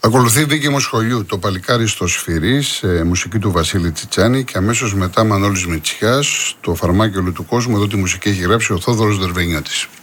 Ακολουθεί δίκαιμο σχολείου το Παλικάρι στο Σφυρί, μουσική του Βασίλη Τσιτσάνη, και αμέσως μετά Μανώλης Μητσιάς, το Φαρμάκιολο του Κόσμου. Εδώ τη μουσική έχει γράψει ο Θόδωρος Δερβενιώτης.